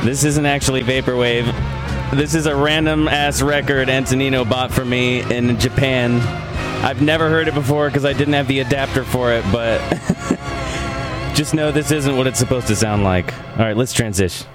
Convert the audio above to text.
This isn't actually Vaporwave. This is a random-ass record Antonino bought for me in Japan. I've never heard it before because I didn't have the adapter for it, but just know this isn't what it's supposed to sound like. All right, let's transition.